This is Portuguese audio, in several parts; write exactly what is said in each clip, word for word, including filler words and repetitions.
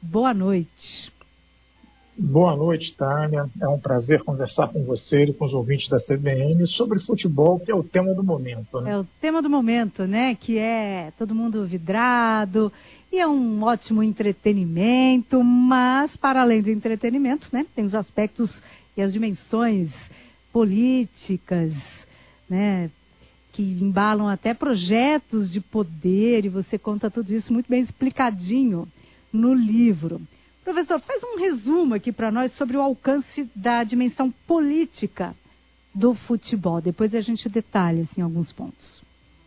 boa noite. Boa noite, Tânia. É um prazer conversar com você e com os ouvintes da C B N sobre futebol, que é o tema do momento, né? É o tema do momento, né? Que é todo mundo vidrado e é um ótimo entretenimento, mas para além do entretenimento, né? Tem os aspectos e as dimensões políticas, né? Que embalam até projetos de poder, e você conta tudo isso muito bem explicadinho no livro. Professor, faz um resumo aqui para nós sobre o alcance da dimensão política do futebol. Depois a gente detalha assim, alguns pontos.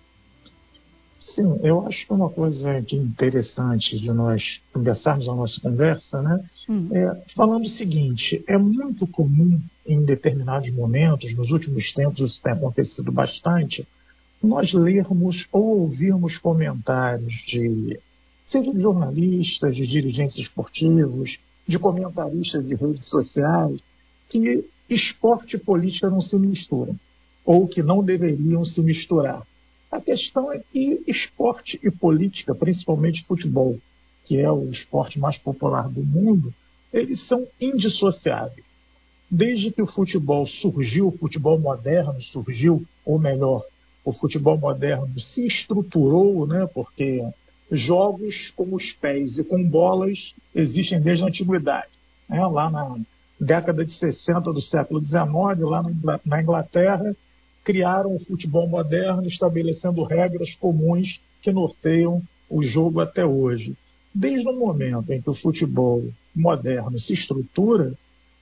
Sim, eu acho que uma coisa que é interessante de nós começarmos a nossa conversa, né, hum. é falando o seguinte: é muito comum em determinados momentos, nos últimos tempos isso tem acontecido bastante, nós lermos ou ouvirmos comentários de seja de jornalistas, de dirigentes esportivos, de comentaristas de redes sociais, que esporte e política não se misturam, ou que não deveriam se misturar. A questão é que esporte e política, principalmente futebol, que é o esporte mais popular do mundo, eles são indissociáveis. Desde que o futebol surgiu, o futebol moderno surgiu, ou melhor, o futebol moderno se estruturou, né, porque jogos com os pés e com bolas existem desde a antiguidade. Né? Lá na década de sessenta do século dezenove, lá na Inglaterra, criaram o futebol moderno, estabelecendo regras comuns que norteiam o jogo até hoje. Desde o momento em que o futebol moderno se estrutura,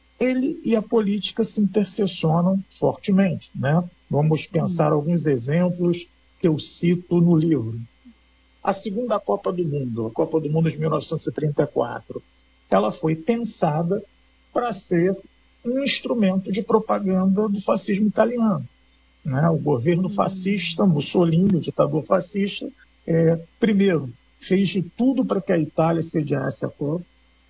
ele e a política se intersecionam fortemente. Né? Vamos pensar alguns exemplos que eu cito no livro. A segunda Copa do Mundo, a Copa do Mundo de mil novecentos e trinta e quatro, ela foi pensada para ser um instrumento de propaganda do fascismo italiano. Né? O governo fascista, Mussolini, o ditador fascista, é, primeiro, fez de tudo para que a Itália sediasse a Copa,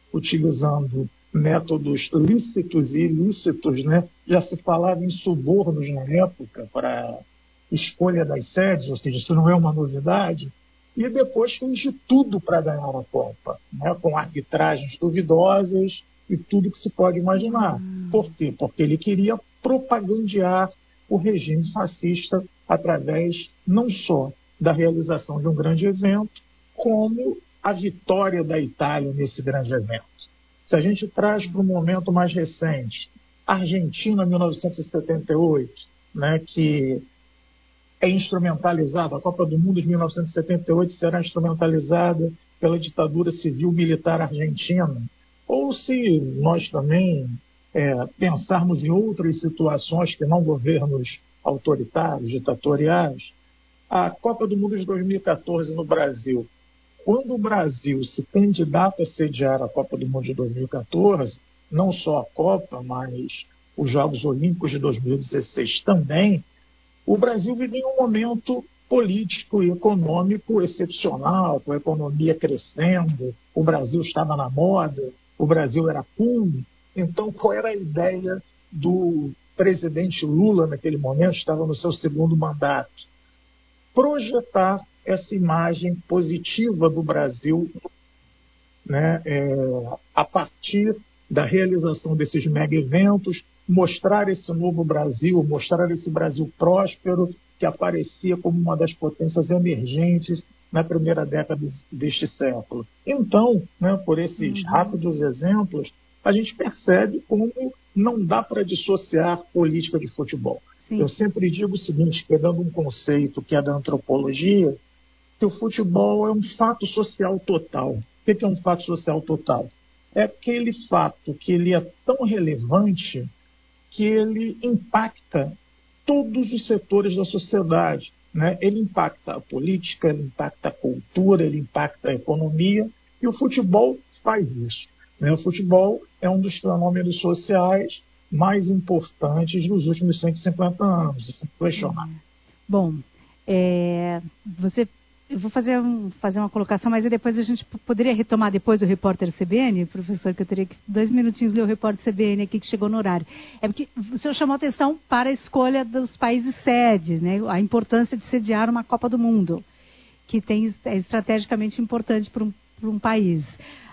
utilizando métodos lícitos e ilícitos. Né? Já se falava em subornos na época para escolha das sedes, ou seja, isso não é uma novidade. E depois fez de tudo para ganhar a Copa, né? Com arbitragens duvidosas e tudo que se pode imaginar. Hum. Por quê? Porque ele queria propagandear o regime fascista através não só da realização de um grande evento, como a vitória da Itália nesse grande evento. Se a gente traz para um momento mais recente, Argentina, mil novecentos e setenta e oito, né, que é instrumentalizada, a Copa do Mundo de mil novecentos e setenta e oito será instrumentalizada pela ditadura civil-militar argentina. Ou se nós também é, pensarmos em outras situações que não governos autoritários, ditatoriais, a Copa do Mundo de dois mil e quatorze no Brasil. Quando o Brasil se candidata a sediar a Copa do Mundo de dois mil e quatorze, não só a Copa, mas os Jogos Olímpicos de dois mil e dezesseis também, o Brasil vivia um momento político e econômico excepcional, com a economia crescendo, o Brasil estava na moda, o Brasil era cool. Então, qual era a ideia do presidente Lula naquele momento? Estava no seu segundo mandato. Projetar essa imagem positiva do Brasil, né, é, a partir da realização desses mega eventos, mostrar esse novo Brasil, mostrar esse Brasil próspero que aparecia como uma das potências emergentes na primeira década deste século. Então, né, por esses uhum. rápidos exemplos, a gente percebe como não dá para dissociar política de futebol. Sim. Eu sempre digo o seguinte, pegando um conceito que é da antropologia, que o futebol é um fato social total. O que é um fato social total? É aquele fato que ele é tão relevante que ele impacta todos os setores da sociedade. Né? Ele impacta a política, ele impacta a cultura, ele impacta a economia, e o futebol faz isso. Né? O futebol é um dos fenômenos sociais mais importantes dos últimos cento e cinquenta anos, sem questionar. Bom, é, você... Eu vou fazer, um, fazer uma colocação, mas aí depois a gente poderia retomar depois o repórter C B N, professor, que eu teria que dois minutinhos ler o repórter C B N aqui que chegou no horário. É porque o senhor chamou atenção para a escolha dos países sedes, né? A importância de sediar uma Copa do Mundo, que tem, é estrategicamente importante para um, para um país.